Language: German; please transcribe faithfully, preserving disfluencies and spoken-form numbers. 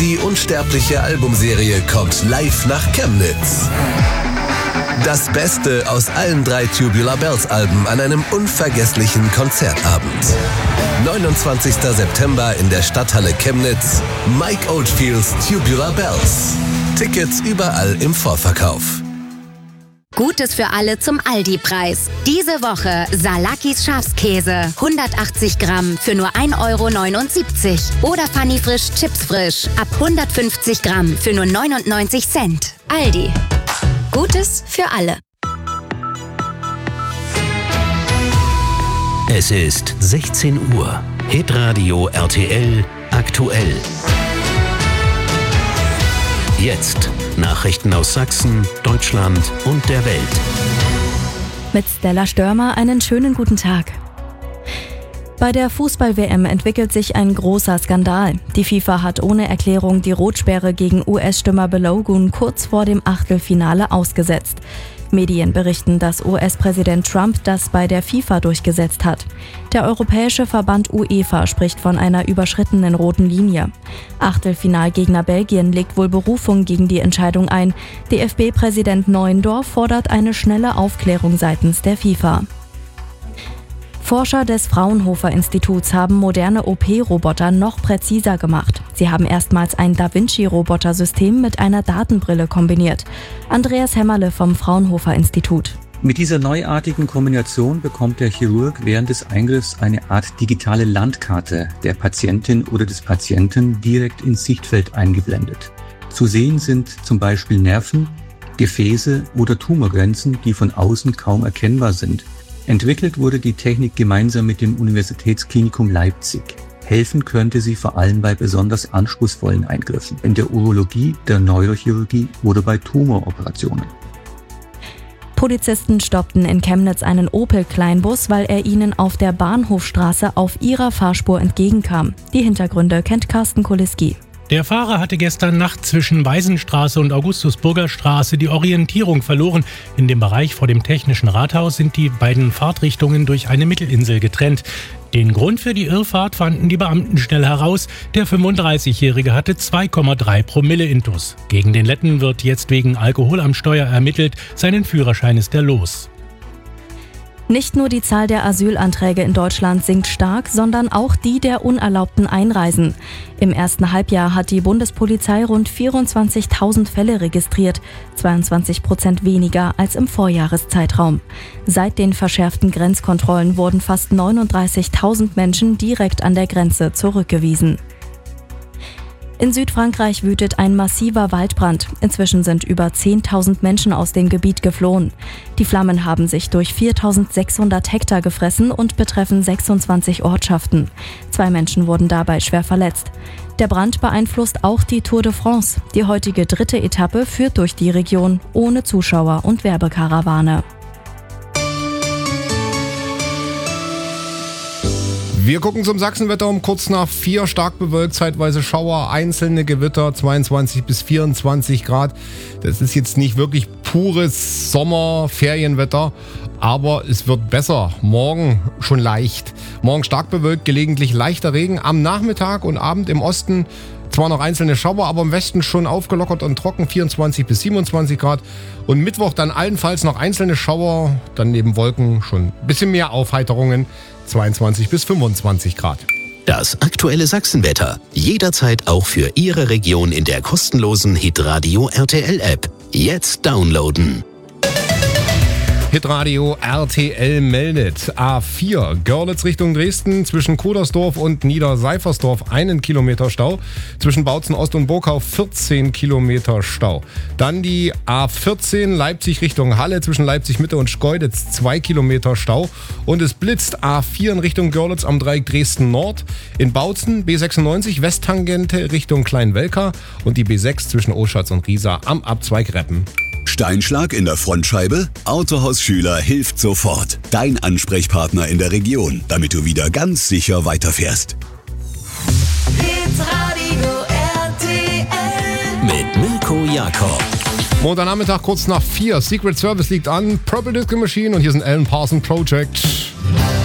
Die unsterbliche Albumserie kommt live nach Chemnitz. Das Beste aus allen drei Tubular Bells Alben an einem unvergesslichen Konzertabend. neunundzwanzigster September in der Stadthalle Chemnitz. Mike Oldfields Tubular Bells. Tickets überall im Vorverkauf. Gutes für alle zum Aldi-Preis. Diese Woche Salakis Schafskäse. hundertachtzig Gramm für nur ein Euro neunundsiebzig. Oder Funny Frisch Chips Frisch. Ab hundertfünfzig Gramm für nur neunundneunzig Cent. Aldi. Gutes für alle. Es ist sechzehn Uhr. Hitradio R T L aktuell. Jetzt Nachrichten aus Sachsen, Deutschland und der Welt. Mit Stella Störmer einen schönen guten Tag. Bei der Fußball-W M entwickelt sich ein großer Skandal. Die FIFA hat ohne Erklärung die Rotsperre gegen U S-Stürmer Balogun kurz vor dem Achtelfinale ausgesetzt. Medien berichten, dass U S-Präsident Trump das bei der FIFA durchgesetzt hat. Der europäische Verband UEFA spricht von einer überschrittenen roten Linie. Achtelfinalgegner Belgien legt wohl Berufung gegen die Entscheidung ein. D F B-Präsident Neuendorf fordert eine schnelle Aufklärung seitens der FIFA. Forscher des Fraunhofer-Instituts haben moderne O P-Roboter noch präziser gemacht. Sie haben erstmals ein Da Vinci-Robotersystem mit einer Datenbrille kombiniert. Andreas Hämmerle vom Fraunhofer-Institut. Mit dieser neuartigen Kombination bekommt der Chirurg während des Eingriffs eine Art digitale Landkarte der Patientin oder des Patienten direkt ins Sichtfeld eingeblendet. Zu sehen sind zum Beispiel Nerven, Gefäße oder Tumorgrenzen, die von außen kaum erkennbar sind. Entwickelt wurde die Technik gemeinsam mit dem Universitätsklinikum Leipzig. Helfen könnte sie vor allem bei besonders anspruchsvollen Eingriffen in der Urologie, der Neurochirurgie oder bei Tumoroperationen. Polizisten stoppten in Chemnitz einen Opel-Kleinbus, weil er ihnen auf der Bahnhofstraße auf ihrer Fahrspur entgegenkam. Die Hintergründe kennt Carsten Kuliski. Der Fahrer hatte gestern Nacht zwischen Weisenstraße und Augustusburger Straße die Orientierung verloren. In dem Bereich vor dem Technischen Rathaus sind die beiden Fahrtrichtungen durch eine Mittelinsel getrennt. Den Grund für die Irrfahrt fanden die Beamten schnell heraus. Der fünfunddreißigjährige hatte zwei Komma drei Promille Intus. Gegen den Letten wird jetzt wegen Alkohol am Steuer ermittelt. Seinen Führerschein ist er los. Nicht nur die Zahl der Asylanträge in Deutschland sinkt stark, sondern auch die der unerlaubten Einreisen. Im ersten Halbjahr hat die Bundespolizei rund vierundzwanzigtausend Fälle registriert, zweiundzwanzig Prozent weniger als im Vorjahreszeitraum. Seit den verschärften Grenzkontrollen wurden fast neununddreißigtausend Menschen direkt an der Grenze zurückgewiesen. In Südfrankreich wütet ein massiver Waldbrand. Inzwischen sind über zehntausend Menschen aus dem Gebiet geflohen. Die Flammen haben sich durch viertausendsechshundert Hektar gefressen und betreffen sechsundzwanzig Ortschaften. Zwei Menschen wurden dabei schwer verletzt. Der Brand beeinflusst auch die Tour de France. Die heutige dritte Etappe führt durch die Region ohne Zuschauer und Werbekarawane. Wir gucken zum Sachsenwetter um kurz nach vier. Stark bewölkt, zeitweise Schauer, einzelne Gewitter, zweiundzwanzig bis vierundzwanzig Grad. Das ist jetzt nicht wirklich pures Sommer-Ferienwetter, aber es wird besser. Morgen schon leicht. Morgen stark bewölkt, gelegentlich leichter Regen. Am Nachmittag und Abend im Osten zwar noch einzelne Schauer, aber im Westen schon aufgelockert und trocken, vierundzwanzig bis siebenundzwanzig Grad. Und Mittwoch dann allenfalls noch einzelne Schauer, dann neben Wolken schon ein bisschen mehr Aufheiterungen, zweiundzwanzig bis fünfundzwanzig Grad. Das aktuelle Sachsenwetter. Jederzeit auch für Ihre Region in der kostenlosen Hitradio R T L-App. Jetzt downloaden. Hitradio R T L meldet A vier, Görlitz Richtung Dresden, zwischen Kodersdorf und Niederseifersdorf einen Kilometer Stau, zwischen Bautzen Ost und Burkau vierzehn Kilometer Stau. Dann die A vierzehn, Leipzig Richtung Halle, zwischen Leipzig Mitte und Schkeuditz zwei Kilometer Stau. Und es blitzt A vier in Richtung Görlitz am Dreieck Dresden Nord, in Bautzen B sechsundneunzig Westtangente Richtung Kleinwelka und die B sechs zwischen Oschatz und Riesa am Abzweig Reppen. Steinschlag in der Frontscheibe? Autohaus Schüler hilft sofort. Dein Ansprechpartner in der Region, damit du wieder ganz sicher weiterfährst. Hitradio R T L Mit Mirko Jakob. Montagnachmittag kurz nach vier. Secret Service liegt an. Purple Disco Machine und hier sind Alan Parsons Project.